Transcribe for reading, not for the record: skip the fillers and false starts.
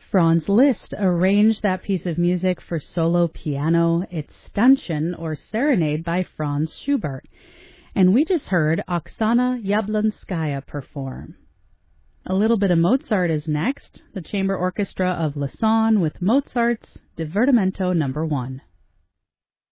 Franz Liszt arranged that piece of music for solo piano, its Stanchen or Serenade by Franz Schubert. And we just heard Oksana Yablonskaya perform. A little bit of Mozart is next, the Chamber Orchestra of Lausanne with Mozart's Divertimento No. 1.